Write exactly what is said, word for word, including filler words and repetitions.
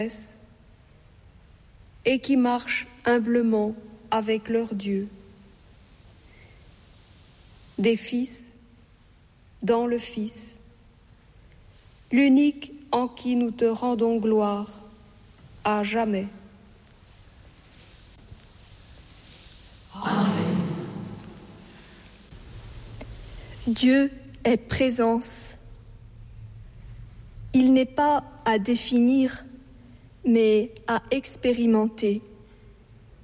et qui marchent humblement avec leur Dieu. Des fils dans le Fils, l'unique en qui nous te rendons gloire à jamais. Amen. Dieu est présence. Il n'est pas à définir, mais à expérimenter.